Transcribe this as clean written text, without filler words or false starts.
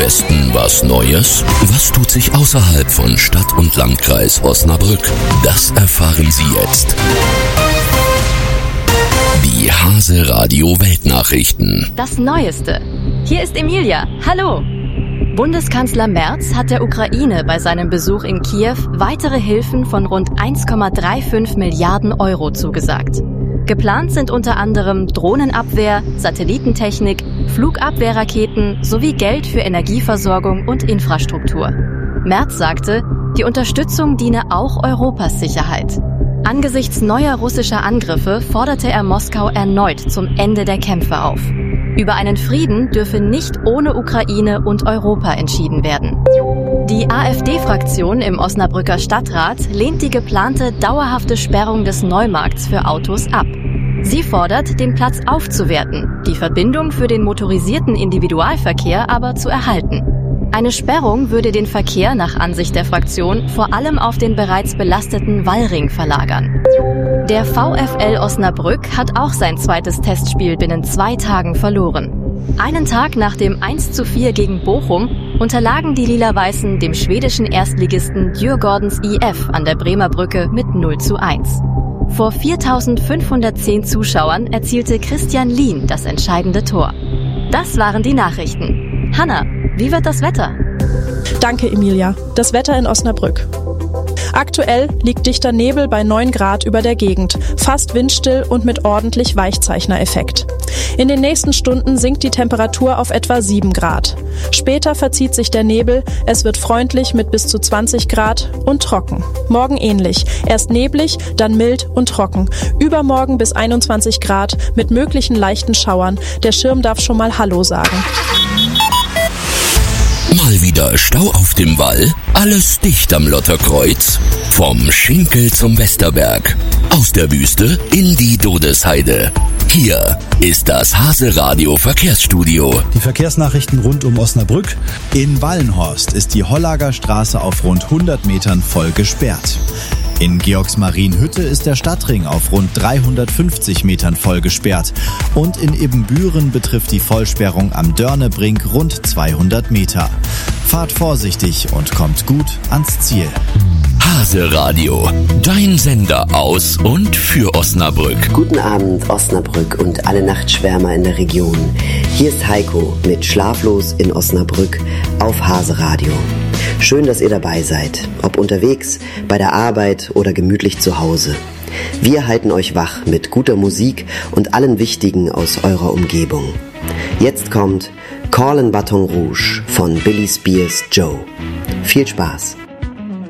Westen was Neues? Was tut sich außerhalb von Stadt und Landkreis Osnabrück? Das erfahren Sie jetzt. Die Hase Radio Weltnachrichten. Das Neueste. Hier ist Emilia. Hallo. Bundeskanzler Merz hat der Ukraine bei seinem Besuch in Kiew weitere Hilfen von rund 1,35 Milliarden Euro zugesagt. Geplant sind unter anderem Drohnenabwehr, Satellitentechnik, Flugabwehrraketen sowie Geld für Energieversorgung und Infrastruktur. Merz sagte, die Unterstützung diene auch Europas Sicherheit. Angesichts neuer russischer Angriffe forderte er Moskau erneut zum Ende der Kämpfe auf. Über einen Frieden dürfe nicht ohne Ukraine und Europa entschieden werden. Die AfD-Fraktion im Osnabrücker Stadtrat lehnt die geplante dauerhafte Sperrung des Neumarkts für Autos ab. Sie fordert, den Platz aufzuwerten, die Verbindung für den motorisierten Individualverkehr aber zu erhalten. Eine Sperrung würde den Verkehr nach Ansicht der Fraktion vor allem auf den bereits belasteten Wallring verlagern. Der VfL Osnabrück hat auch sein zweites Testspiel binnen 2 Tagen verloren. Einen Tag nach dem 1:4 gegen Bochum unterlagen die Lila-Weißen dem schwedischen Erstligisten Djurgårdens IF an der Bremer Brücke mit 0:1. Vor 4.510 Zuschauern erzielte Christian Lien das entscheidende Tor. Das waren die Nachrichten. Hanna, wie wird das Wetter? Danke, Emilia. Das Wetter in Osnabrück. Aktuell liegt dichter Nebel bei 9 Grad über der Gegend, fast windstill und mit ordentlich Weichzeichnereffekt. In den nächsten Stunden sinkt die Temperatur auf etwa 7 Grad. Später verzieht sich der Nebel, es wird freundlich mit bis zu 20 Grad und trocken. Morgen ähnlich, erst neblig, dann mild und trocken. Übermorgen bis 21 Grad mit möglichen leichten Schauern. Der Schirm darf schon mal Hallo sagen. Mal wieder Stau auf dem Wall? Alles dicht am Lotterkreuz? Vom Schinkel zum Westerberg. Aus der Wüste in die Dodesheide. Hier ist das Hase Radio Verkehrsstudio. Die Verkehrsnachrichten rund um Osnabrück. In Wallenhorst ist die Hollager Straße auf rund 100 Metern voll gesperrt. In Georgsmarienhütte ist der Stadtring auf rund 350 Metern voll gesperrt. Und in Ibbenbüren betrifft die Vollsperrung am Dörnebrink rund 200 Meter. Fahrt vorsichtig und kommt gut ans Ziel. Hase Radio, dein Sender aus und für Osnabrück. Guten Abend Osnabrück und alle Nachtschwärmer in der Region. Hier ist Heiko mit Schlaflos in Osnabrück auf Hase Radio. Schön, dass ihr dabei seid, ob unterwegs, bei der Arbeit oder gemütlich zu Hause. Wir halten euch wach mit guter Musik und allen Wichtigen aus eurer Umgebung. Jetzt kommt Call in Baton Rouge von Billy Spears Joe. Viel Spaß!